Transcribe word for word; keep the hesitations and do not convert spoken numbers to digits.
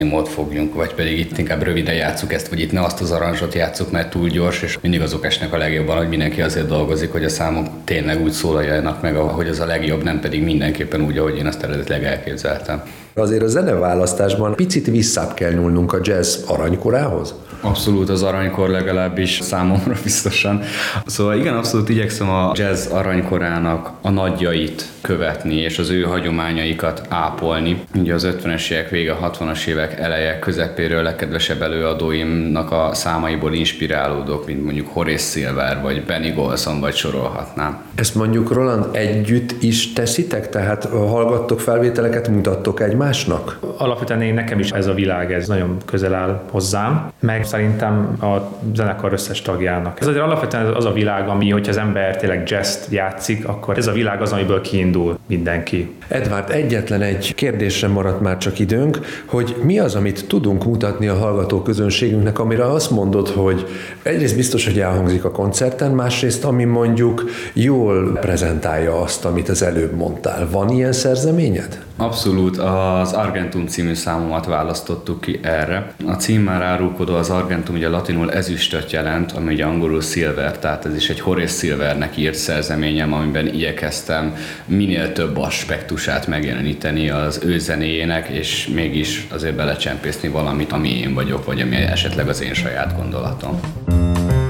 mód fogjunk, vagy pedig itt inkább röviden játsszuk ezt, vagy itt ne azt az aranzsot játsszuk, mert túl gyors, és mindig azok esnek a legjobban, hogy mindenki azért dolgozik, hogy a számok tényleg úgy szólaljanak meg, ahogy az a legjobb, nem pedig mindenképpen úgy, ahogy én azt eredetileg elképzeltem. Azért a zeneválasztásban picit visszább kell nyúlnunk a jazz aranykorához? Abszolút az aranykor, legalábbis számomra biztosan. Szóval igen, abszolút igyekszem a jazz aranykorának a nagyjait követni, és az ő hagyományaikat ápolni. Ugye az ötvenes évek vége, a hatvanas évek eleje közepéről legkedvesebb előadóimnak a számaiból inspirálódok, mint mondjuk Horace Silver, vagy Benny Golson, vagy sorolhatnám. Ezt mondjuk Roland együtt is teszitek? Tehát hallgattok felvételeket, mutattok egymásnak? Alapvetően én nekem is ez a világ, ez nagyon közel áll hozzám, meg szerintem a zenekar összes tagjának. Ez azért alapvetően az a világ, ami, hogyha az ember tényleg jazzt játszik, akkor ez a világ az, amiből kiindul mindenki. Edvard, egyetlen egy kérdésre maradt már csak időnk, hogy mi az, amit tudunk mutatni a hallgató közönségünknek, amire azt mondod, hogy egyrészt biztos, hogy elhangzik a koncerten, másrészt, ami mondjuk jól prezentálja azt, amit az előbb mondtál. Van ilyen szerzeményed? Abszolút, az Argentum című számomat választottuk ki erre. A cím már árulkodó, az Argentum ugye latinul ezüstöt jelent, ami ugye angolul silver, tehát ez is egy Horace Silvernek írt szerzeményem, amiben igyekeztem minél több aspektusát megjeleníteni az ő zenéjének, és mégis azért belecsempészni valamit, ami én vagyok, vagy ami esetleg az én saját gondolatom.